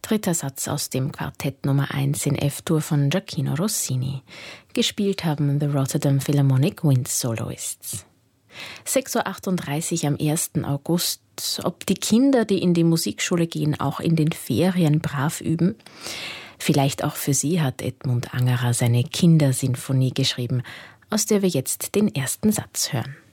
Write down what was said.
Dritter Satz aus dem Quartett Nummer 1 in F-Dur von Gioachino Rossini. Gespielt haben The Rotterdam Philharmonic Wind Soloists. 6.38 Uhr am 1. August. Ob die Kinder, die in die Musikschule gehen, auch in den Ferien brav üben? Vielleicht auch für sie hat Edmund Angerer seine Kindersinfonie geschrieben, aus der wir jetzt den ersten Satz hören.